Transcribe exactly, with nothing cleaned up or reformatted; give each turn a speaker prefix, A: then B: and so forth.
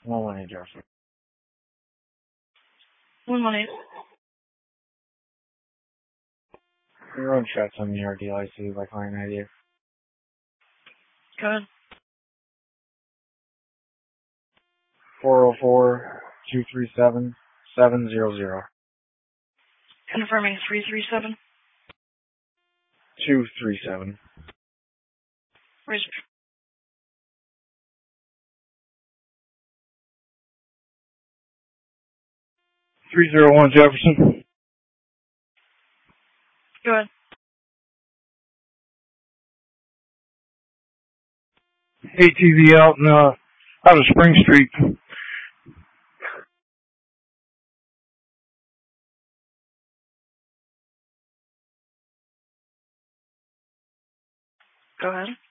A: One one eight Jefferson.
B: One one eight.
A: Your own shots on the R D I C by client I D.
B: Go ahead.
A: Four oh four two three seven seven zero zero.
B: Confirming three three seven.
A: Two three seven.
B: Raise.
A: Three zero one Jefferson.
B: Go ahead.
A: A T V out in uh out of Spring Street.
B: Go ahead.